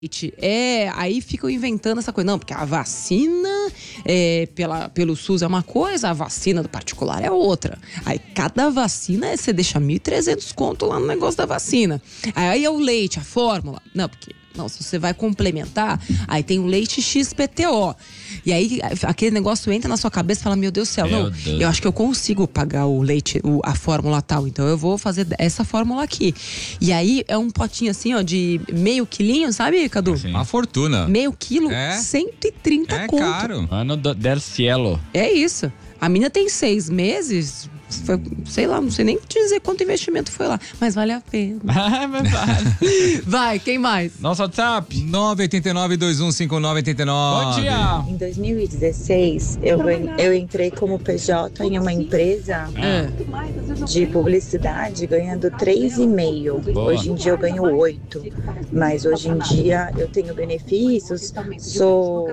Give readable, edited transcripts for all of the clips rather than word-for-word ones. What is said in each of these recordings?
Aí ficam inventando essa coisa. Não, porque a vacina pelo SUS é uma coisa, a vacina do particular é outra. Aí cada vacina você deixa 1.300 conto lá no negócio da vacina. Aí é o leite, a fórmula. Não, porque... Não, se você vai complementar, aí tem o leite XPTO. E aí aquele negócio entra na sua cabeça e fala, meu Deus do céu, eu acho que eu consigo pagar o leite, a fórmula tal, então eu vou fazer essa fórmula aqui. E aí é um potinho assim, ó, de meio quilinho, sabe, Cadu? Sim. Uma fortuna. Meio quilo, 130 conto. É caro. Ano del cielo. É isso. A menina tem 6 meses... Foi, sei lá, não sei nem dizer quanto investimento foi lá, mas vale a pena. Vai, quem mais? Nosso WhatsApp 989-215989. Bom dia. Em 2016, eu entrei como PJ em uma empresa de publicidade ganhando 3,5. Hoje em dia eu ganho 8. Mas hoje em dia eu tenho benefícios, sou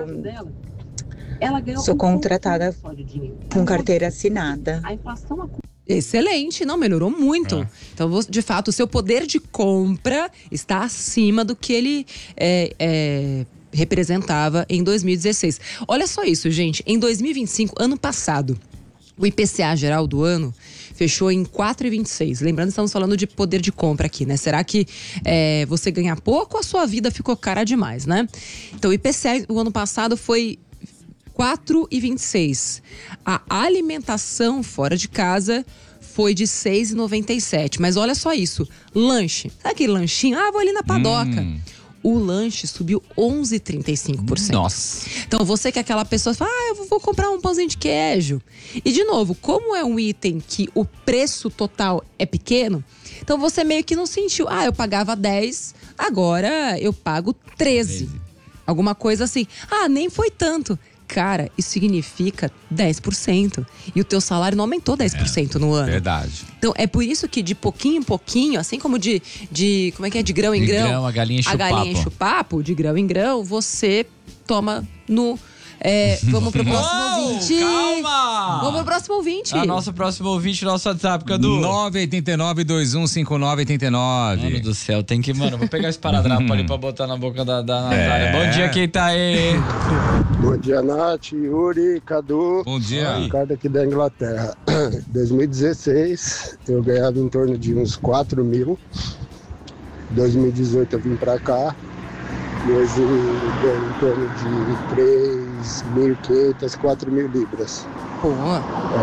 contratada com carteira assinada. Excelente, não, melhorou muito. Então, de fato, o seu poder de compra está acima do que ele representava em 2016. Olha só isso, gente. Em 2025, ano passado, o IPCA geral do ano fechou em 4,26. Lembrando, estamos falando de poder de compra aqui, né? Será que você ganha pouco ou a sua vida ficou cara demais, né? Então, o IPCA o ano passado foi 4,26. A alimentação fora de casa foi de 6,97. Mas olha só isso. Lanche. Sabe aquele lanchinho? Vou ali na padoca. O lanche subiu 11,35%. Nossa. Então você que é aquela pessoa que fala, eu vou comprar um pãozinho de queijo. E de novo, como é um item que o preço total é pequeno, então você meio que não sentiu. Eu pagava 10, agora eu pago 13. Alguma coisa assim. Nem foi tanto. Cara, isso significa 10%. E o teu salário não aumentou 10% no ano. Verdade. Então, é por isso que de pouquinho em pouquinho, assim como de como é que é? De grão em grão. A galinha enche o papo, de grão em grão, você toma no... vamos pro próximo ouvinte. Calma! Vamos pro próximo ouvinte. Nosso próximo ouvinte, nosso WhatsApp, Cadu. 989-215989. Mano do céu, tem que, vou pegar esse paradrapo ali pra botar na boca da Natália. Bom dia, quem tá aí? Bom dia, Nath, Yuri, Cadu. Bom dia. Ricardo aqui da Inglaterra. 2016, eu ganhava em torno de uns 4 mil. 2018 eu vim pra cá. E hoje eu ganho em torno de 3.500, 4.000 libras. Boa.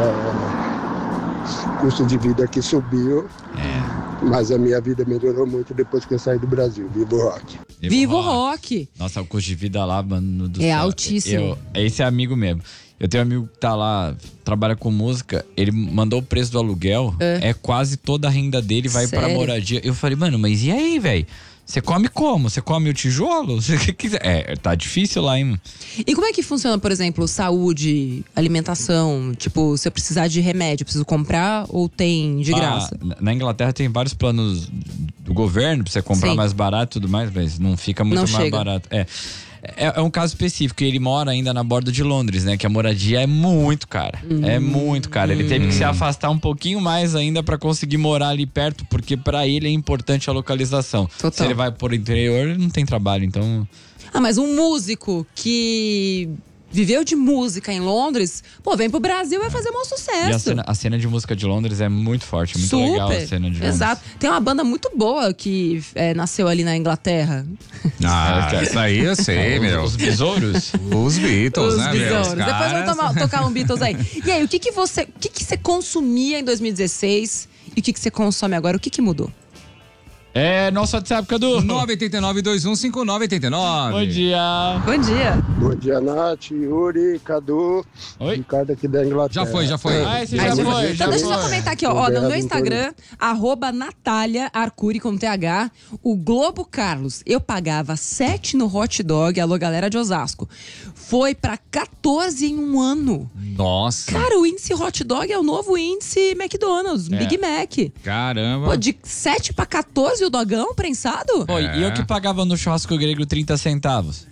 O custo de vida aqui subiu. Mas a minha vida melhorou muito depois que eu saí do Brasil. Viva o rock. Viva o rock. Nossa, o custo de vida lá, mano do céu. Altíssimo. Esse é amigo mesmo. Eu tenho um amigo que tá lá, trabalha com música, ele mandou o preço do aluguel, quase toda a renda dele vai pra moradia. Eu falei, mano, mas e aí, velho? Você come como? Você come o tijolo? Tá difícil lá, hein? E como é que funciona, por exemplo, saúde, alimentação? Tipo, se eu precisar de remédio, eu preciso comprar ou tem de graça? Na Inglaterra tem vários planos do governo pra você comprar mais barato e tudo mais, mas não fica muito mais barato. É um caso específico, ele mora ainda na borda de Londres, né? Que a moradia é muito cara. É muito cara. Ele teve que se afastar um pouquinho mais ainda pra conseguir morar ali perto, porque pra ele é importante a localização. Total. Se ele vai por interior, ele não tem trabalho, então... Mas um músico que viveu de música em Londres, vem pro Brasil e vai fazer um sucesso. E a cena de música de Londres é muito forte, é muito legal a cena de Londres. Exato. Tem uma banda muito boa que nasceu ali na Inglaterra. Isso aí eu sei, meu. Os besouros? Os Beatles, né, meu? Os Depois vamos tocar um Beatles aí. E aí, o que você consumia em 2016 e o que você consome agora? O que mudou? Nosso WhatsApp, Cadu. 989-215989. Bom dia. Bom dia. Bom dia, Nath, Yuri, Cadu. Oi. Ricardo aqui da Inglaterra. Já foi. Esse já foi. Então deixa eu só comentar aqui, ó, no meu Instagram, @Natália Arcuri com TH, o Globo Carlos, eu pagava 7 no hot dog, alô galera de Osasco, foi pra 14 em um ano. Nossa. Cara, o índice hot dog é o novo índice McDonald's, Big Mac. Caramba. De 7 pra 14 o dogão prensado? E eu que pagava no churrasco grego 30 centavos. E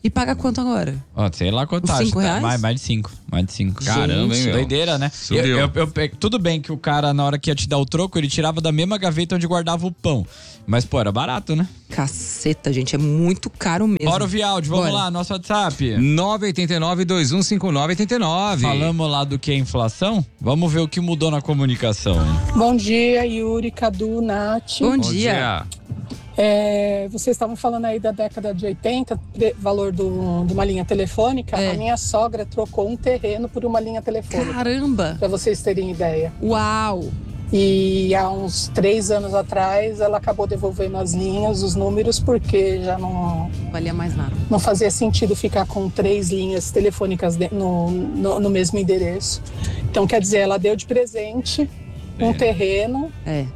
E paga quanto agora? Ó, sei lá quanto tá. R$5? Mais de 5. Mais de 5. Caramba, hein, meu? Doideira, né? Tudo bem que o cara, na hora que ia te dar o troco, ele tirava da mesma gaveta onde guardava o pão. Mas, pô, era barato, né? Caceta, gente, é muito caro mesmo. Bora ouvir áudio, vamos lá, nosso WhatsApp. 989-2159-89. Falamos lá do que é inflação? Vamos ver o que mudou na comunicação, hein? Bom dia, Yuri, Cadu, Nath. Bom dia. Vocês estavam falando aí da década de 80, valor de uma linha telefônica. A minha sogra trocou um terreno por uma linha telefônica. Caramba! Para vocês terem ideia. Uau! E há uns 3 anos atrás, ela acabou devolvendo as linhas, os números, porque já não valia mais nada. Não fazia sentido ficar com 3 linhas telefônicas no mesmo endereço. Então, quer dizer, ela deu de presente um terreno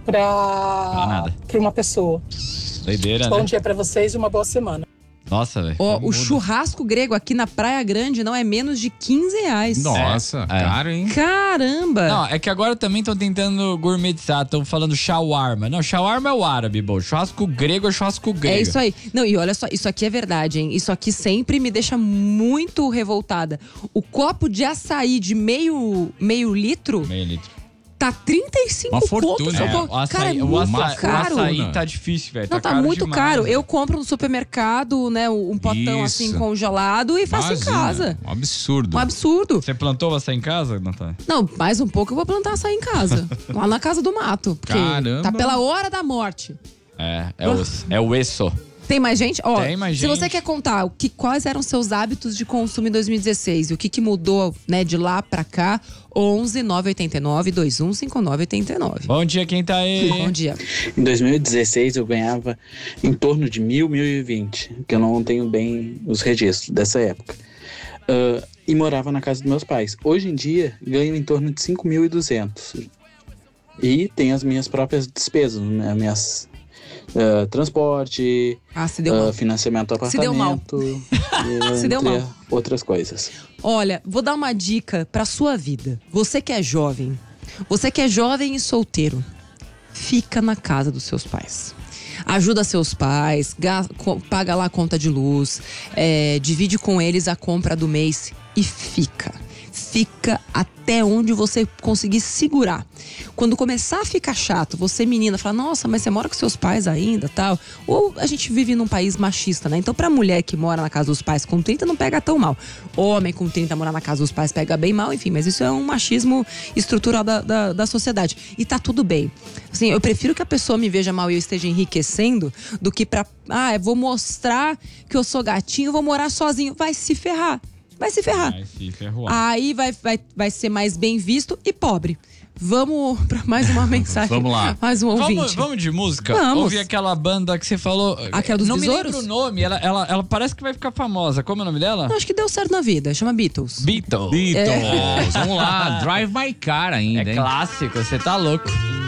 para uma pessoa. Doideira, Bom né? dia para vocês e uma boa semana. Nossa, velho. O churrasco grego aqui na Praia Grande não é menos de R$15. Nossa, caro, hein? Caramba! Não, é que agora também estão tentando gourmetizar, estão falando shawarma. Não, shawarma é o árabe, bom. Churrasco grego é churrasco grego. É isso aí. Não, e olha só, isso aqui é verdade, hein? Isso aqui sempre me deixa muito revoltada. O copo de açaí de meio litro... Meio litro. Tá 35 uma fortuna. Cara, é muito caro. O açaí tá difícil, velho. Não, tá muito demais, caro. Véio. Eu compro no supermercado, né, um potão assim congelado e faço em casa. Um absurdo. Um absurdo. Você plantou açaí em casa, Natália? Não, mais um pouco eu vou plantar açaí em casa. Lá na casa do mato. Porque Caramba. tá pela hora da morte. É o eso. Tem mais gente? Ó, tem mais se gente. você quer contar quais eram seus hábitos de consumo em 2016 e o que mudou, né, de lá pra cá, 11 989 215989. Bom dia, quem tá aí? Bom dia. Em 2016 eu ganhava em torno de 1.020, que eu não tenho bem os registros dessa época. E morava na casa dos meus pais. Hoje em dia ganho em torno de 5.200. E tenho as minhas próprias despesas, né, minhas... transporte, financiamento do apartamento. Se deu mal. Outras coisas. Olha, vou dar uma dica pra sua vida. Você que é jovem e solteiro, fica na casa dos seus pais. Ajuda seus pais, paga lá a conta de luz, divide com eles a compra do mês e fica até onde você conseguir segurar. Quando começar a ficar chato, você menina fala, nossa, mas você mora com seus pais ainda, tal. Ou a gente vive num país machista, né? Então pra mulher que mora na casa dos pais com 30 não pega tão mal. Homem com 30 morar na casa dos pais pega bem mal, enfim. Mas isso é um machismo estrutural da sociedade. E tá tudo bem. Assim, eu prefiro que a pessoa me veja mal e eu esteja enriquecendo do que eu vou mostrar que eu sou gatinho, vou morar sozinho. Vai se ferrar. Vai se ferrar. Aí vai ser mais bem visto e pobre. Vamos pra mais uma mensagem. Vamos lá. Mais um ouvinte. Vamos de música? Vamos. Ouvir aquela banda que você falou. Aquela dos Não besouros? me lembro o nome. Ela parece que vai ficar famosa. Como é o nome dela? Não, acho que deu certo na vida. Chama Beatles. Beatles. Vamos lá. Drive My Car ainda, hein? Clássico, você tá louco.